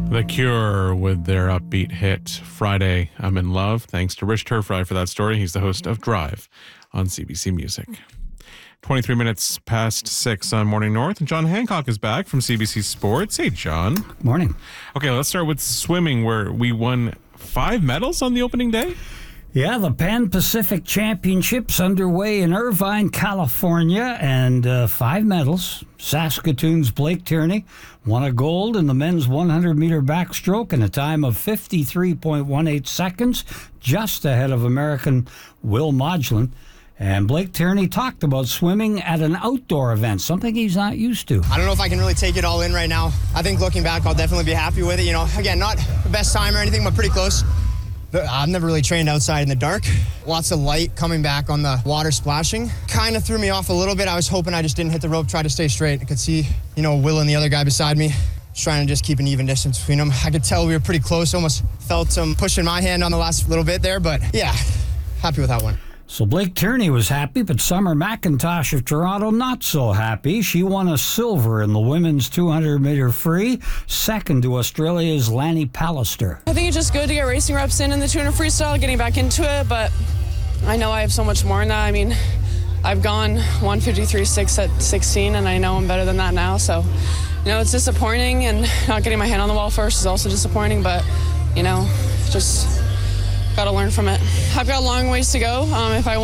The Cure with their upbeat hit, Friday, I'm in Love. Thanks to Rich Turfry for that story. He's the host of Drive on CBC Music. 23 minutes past 6 on Morning North, and John Hancock is back from CBC Sports. Hey, John. Morning. Okay, let's start with swimming, where we won 5 medals on the opening day. Yeah, the Pan Pacific Championships underway in Irvine, California, and 5 medals. Saskatoon's Blake Tierney won a gold in the men's 100-meter backstroke in a time of 53.18 seconds, just ahead of American Will Modglin. And Blake Tierney talked about swimming at an outdoor event, something he's not used to. I don't know if I can really take it all in right now. I think looking back, I'll definitely be happy with it. You know, again, not the best time or anything, but pretty close. I've never really trained outside in the dark. Lots of light coming back on the water splashing. Kind of threw me off a little bit. I was hoping I just didn't hit the rope, try to stay straight. I could see, Will and the other guy beside me, just trying to just keep an even distance between them. I could tell we were pretty close, almost felt some pushing my hand on the last little bit there, but yeah, happy with that one. So Blake Tierney was happy, but Summer McIntosh of Toronto not so happy. She won a silver in the women's 200-meter free, second to Australia's Lanny Pallister. I think it's just good to get racing reps in the 200 freestyle, getting back into it, but I know I have so much more than that. I mean, I've gone 153.6 at 16, and I know I'm better than that now, so, it's disappointing, and not getting my hand on the wall first is also disappointing, but, just got to learn from it. I've got a long ways to go. If I